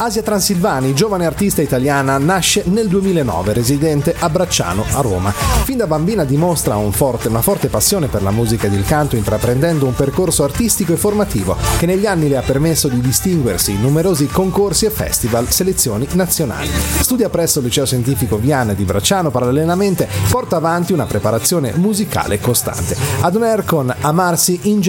Asia Transilvani, giovane artista italiana, nasce nel 2009, residente a Bracciano, a Roma. Fin da bambina dimostra una forte passione per la musica ed il canto, intraprendendo un percorso artistico e formativo che negli anni le ha permesso di distinguersi in numerosi concorsi e festival, selezioni nazionali. Studia presso il Liceo Scientifico Viana di Bracciano, parallelamente porta avanti una preparazione musicale costante. Ad on air con Amarsi in